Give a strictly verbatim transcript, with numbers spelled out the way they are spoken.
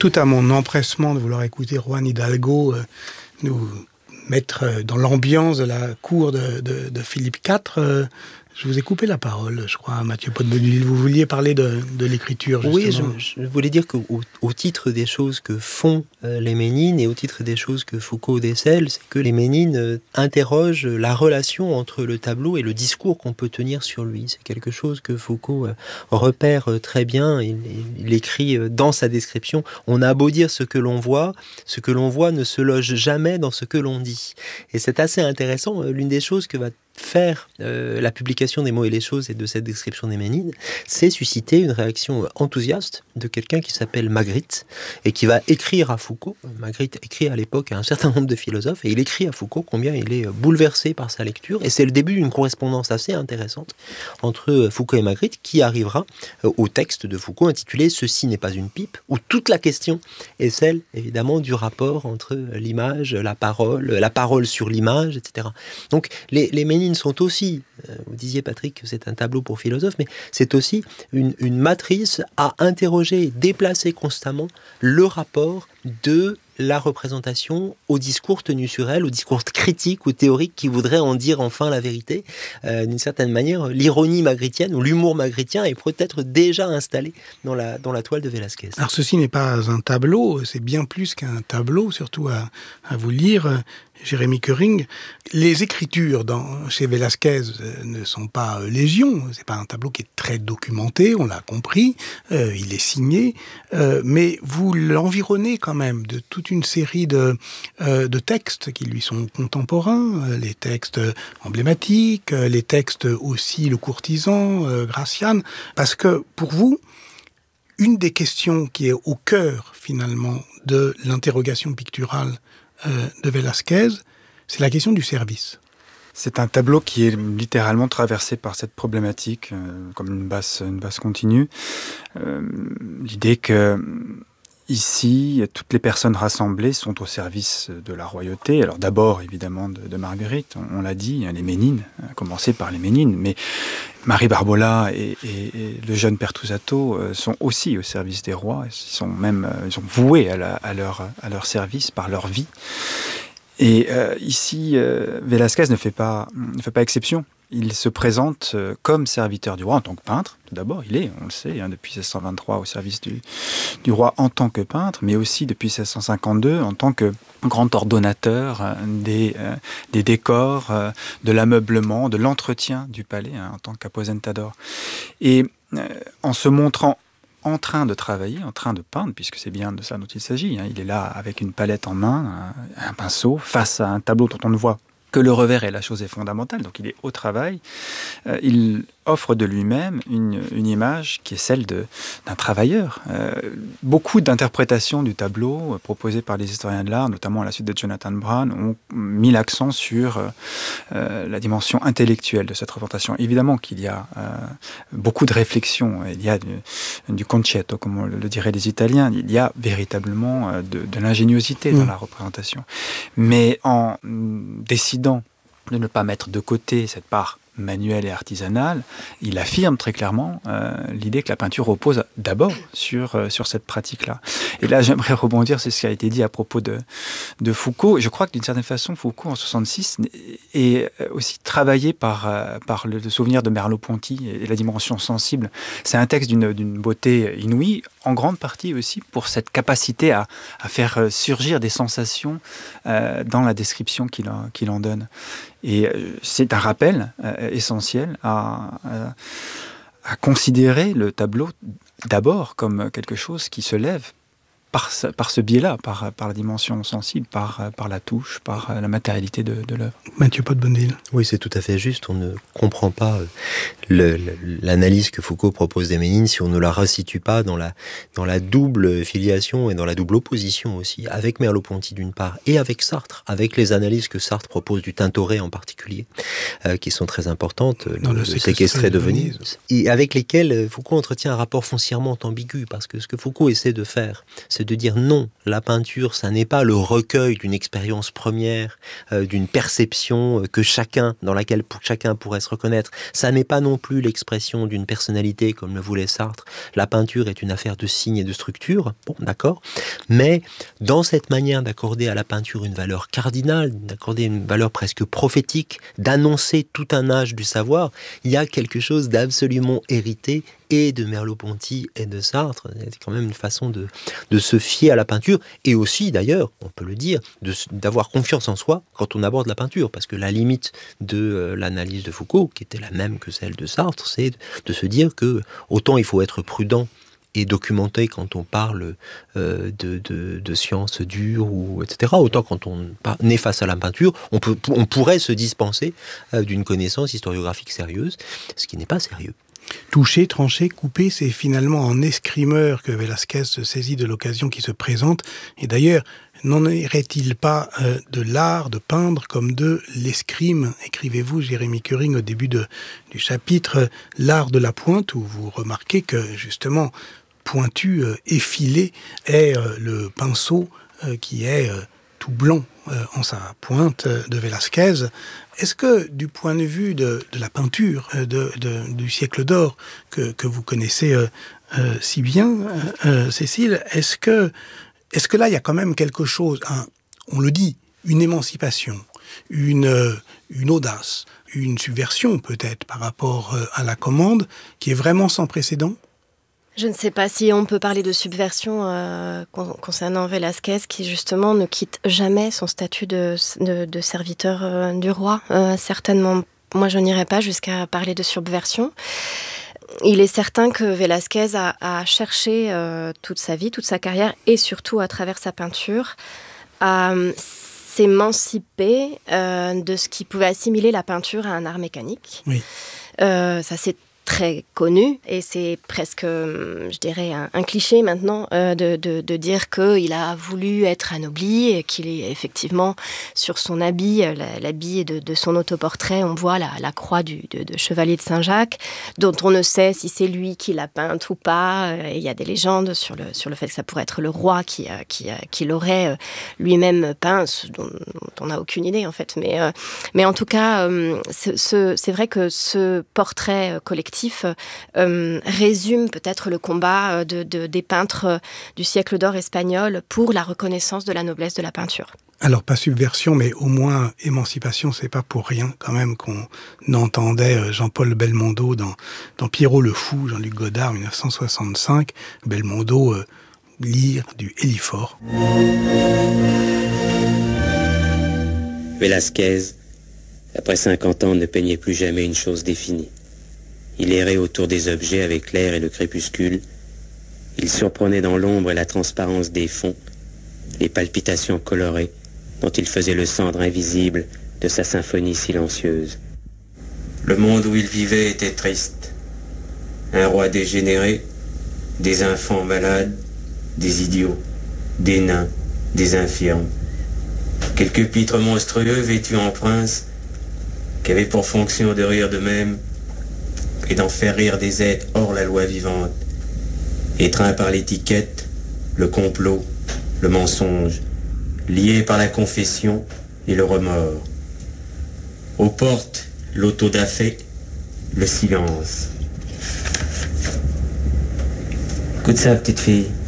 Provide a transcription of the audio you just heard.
tout à mon empressement de vouloir écouter Juan Hidalgo euh, nous mettre dans l'ambiance de la cour de, de, de Philippe quatre, euh, je vous ai coupé la parole, je crois, Mathieu Pot-de-Bonneville. Vous vouliez parler de, de l'écriture, justement. Oui, je, je voulais dire qu'au au titre des choses que font euh, les Ménines et au titre des choses que Foucault décèle, c'est que les Ménines euh, interrogent la relation entre le tableau et le discours qu'on peut tenir sur lui. C'est quelque chose que Foucault euh, repère euh, très bien. Il, il, il écrit euh, dans sa description « On a beau dire ce que l'on voit, ce que l'on voit ne se loge jamais dans ce que l'on dit ». Et c'est assez intéressant. L'une des choses que va faire euh, la publication des mots et les choses et de cette description des Ménines, c'est susciter une réaction enthousiaste de quelqu'un qui s'appelle Magritte et qui va écrire à Foucault. Magritte écrit à l'époque à un certain nombre de philosophes et il écrit à Foucault combien il est bouleversé par sa lecture, et c'est le début d'une correspondance assez intéressante entre Foucault et Magritte qui arrivera au texte de Foucault intitulé « Ceci n'est pas une pipe » où toute la question est celle évidemment du rapport entre l'image, la parole, la parole sur l'image, et cetera. Donc les, les Ménines sont aussi, vous disiez Patrick que c'est un tableau pour philosophes, mais c'est aussi une, une matrice à interroger, déplacer constamment le rapport de la représentation au discours tenu sur elle, au discours critique ou théorique qui voudrait en dire enfin la vérité. Euh, d'une certaine manière, l'ironie magritienne ou l'humour magritien est peut-être déjà installé dans la, dans la toile de Velázquez. Alors ceci n'est pas un tableau, c'est bien plus qu'un tableau, surtout à, à vous lire, Jérémy Kering. Les écritures dans, chez Velázquez ne sont pas euh, légion, c'est pas un tableau qui est très documenté, on l'a compris, euh, il est signé, euh, mais vous l'environnez quand même de toute une série de, euh, de textes qui lui sont contemporains, euh, les textes emblématiques, euh, les textes aussi Le Courtisan, euh, Gracián, parce que pour vous, une des questions qui est au cœur finalement de l'interrogation picturale euh, de Velázquez, c'est la question du service. C'est un tableau qui est littéralement traversé par cette problématique, euh, comme une basse, une basse continue. Euh, l'idée que ici, toutes les personnes rassemblées sont au service de la royauté. Alors d'abord, évidemment, de, de Marguerite, on, on l'a dit, les Ménines, à commencer par les Ménines, mais Marie Barbola et, et, et le jeune Pertusato euh, sont aussi au service des rois. Ils sont même euh, ils sont voués à, la, à, leur, à leur service par leur vie. Et euh, ici, euh, Velázquez ne fait pas, ne fait pas exception. Il se présente euh, comme serviteur du roi en tant que peintre. Tout d'abord, il est, on le sait, hein, depuis seize cent vingt-trois au service du, du roi en tant que peintre, mais aussi depuis seize cent cinquante-deux en tant que grand ordonnateur euh, des, euh, des décors, euh, de l'ameublement, de l'entretien du palais, hein, en tant qu'aposentador. Et euh, en se montrant en train de travailler, en train de peindre, puisque c'est bien de ça dont il s'agit. Hein. Il est là avec une palette en main, un, un pinceau, face à un tableau dont on ne voit que le revers et la chose est fondamentale. Donc il est au travail. Euh, il offre de lui-même une, une image qui est celle de, d'un travailleur. Euh, beaucoup d'interprétations du tableau euh, proposées par les historiens de l'art, notamment à la suite de Jonathan Brown, ont mis l'accent sur euh, la dimension intellectuelle de cette représentation. Évidemment qu'il y a euh, beaucoup de réflexions. Il y a du, du concetto, comme on le diraient les Italiens. Il y a véritablement euh, de, de l'ingéniosité mmh. dans la représentation. Mais en décidant de ne pas mettre de côté cette part manuelle et artisanale, il affirme très clairement euh, l'idée que la peinture repose d'abord sur, euh, sur cette pratique-là. Et là, j'aimerais rebondir sur ce qui a été dit à propos de, de Foucault. Je crois que d'une certaine façon, Foucault, en soixante-six, est aussi travaillé par, euh, par le souvenir de Merleau-Ponty et la dimension sensible. C'est un texte d'une, d'une beauté inouïe, en grande partie aussi pour cette capacité à, à faire surgir des sensations euh, dans la description qu'il en, qu'il en donne. Et c'est un rappel euh, essentiel à, à, à considérer le tableau d'abord comme quelque chose qui se lève par ce, par ce biais-là, par, par la dimension sensible, par, par la touche, par la matérialité de, de l'œuvre. Mathieu Pot-de-Bonneville. Oui, c'est tout à fait juste. On ne comprend pas le, le, l'analyse que Foucault propose des Ménines si on ne la resitue pas dans la, dans la double filiation et dans la double opposition aussi, avec Merleau-Ponty d'une part et avec Sartre, avec les analyses que Sartre propose du Tintoret en particulier, euh, qui sont très importantes, dans le, le, le séquestré de Venise, et avec lesquelles Foucault entretient un rapport foncièrement ambigu, parce que ce que Foucault essaie de faire, c'est c'est de dire non, la peinture, ça n'est pas le recueil d'une expérience première, euh, d'une perception que chacun, dans laquelle chacun pourrait se reconnaître. Ça n'est pas non plus l'expression d'une personnalité, comme le voulait Sartre. La peinture est une affaire de signes et de structure, bon, d'accord, mais dans cette manière d'accorder à la peinture une valeur cardinale, d'accorder une valeur presque prophétique, d'annoncer tout un âge du savoir, il y a quelque chose d'absolument hérité et de Merleau-Ponty et de Sartre. C'est quand même une façon de, de se fier à la peinture, et aussi d'ailleurs, on peut le dire, de, d'avoir confiance en soi quand on aborde la peinture, parce que la limite de euh, l'analyse de Foucault, qui était la même que celle de Sartre, c'est de, de se dire que autant il faut être prudent et documenté quand on parle euh, de, de, de sciences dures, ou, et cetera. Autant quand on est face à la peinture, on, peut, on pourrait se dispenser euh, d'une connaissance historiographique sérieuse, ce qui n'est pas sérieux. Toucher, trancher, couper, c'est finalement en escrimeur que Velázquez se saisit de l'occasion qui se présente. Et d'ailleurs, n'en irait-il pas euh, de l'art de peindre comme de l'escrime? Écrivez-vous, Jérémy Keuring, au début de, du chapitre « L'art de la pointe », où vous remarquez que, justement, pointu, euh, effilé, est euh, le pinceau euh, qui est euh, tout blanc euh, en sa pointe euh, de Velázquez. Est-ce que, du point de vue de, de la peinture euh, de, de, du siècle d'or que, que vous connaissez euh, euh, si bien, euh, euh, Cécile, est-ce que, est-ce que là, il y a quand même quelque chose, un, on le dit, une émancipation, une, euh, une audace, une subversion peut-être par rapport euh, à la commande, qui est vraiment sans précédent? Je ne sais pas si on peut parler de subversion euh, concernant Velázquez, qui justement ne quitte jamais son statut de, de, de serviteur euh, du roi. Euh, certainement, moi je n'irai pas jusqu'à parler de subversion. Il est certain que Velázquez a, a cherché euh, toute sa vie, toute sa carrière, et surtout à travers sa peinture, à euh, s'émanciper euh, de ce qui pouvait assimiler la peinture à un art mécanique. Oui. Euh, ça c'est très connu, et c'est presque, je dirais, un, un cliché maintenant euh, de, de, de dire qu'il a voulu être anobli, et qu'il est effectivement sur son habit, l'habit de, de son autoportrait, on voit la, la croix du, de, de chevalier de Saint-Jacques, dont on ne sait si c'est lui qui l'a peinte ou pas. Et il y a des légendes sur le, sur le fait que ça pourrait être le roi qui, qui, qui l'aurait lui-même peint, dont, dont on n'a aucune idée en fait. Mais, euh, mais en tout cas, euh, c'est, c'est vrai que ce portrait collectif Euh, résume peut-être le combat de, de, des peintres du siècle d'or espagnol pour la reconnaissance de la noblesse de la peinture. Alors, pas subversion, mais au moins émancipation, c'est pas pour rien quand même qu'on entendait Jean-Paul Belmondo dans, dans Pierrot le Fou, Jean-Luc Godard, dix-neuf cent soixante-cinq, Belmondo euh, lire du Hélifort. Velázquez, après cinquante ans, ne peignait plus jamais une chose définie. Il errait autour des objets avec l'air et le crépuscule. Il surprenait dans l'ombre et la transparence des fonds, les palpitations colorées dont il faisait le cendre invisible de sa symphonie silencieuse. Le monde où il vivait était triste. Un roi dégénéré, des enfants malades, des idiots, des nains, des infirmes. Quelques pitres monstrueux vêtus en princes qui avaient pour fonction de rire d'eux-mêmes et d'en faire rire des êtres hors la loi vivante, étreints par l'étiquette, le complot, le mensonge, liés par la confession et le remords. Aux portes, l'autodafé, le silence. Écoute ça, petite fille.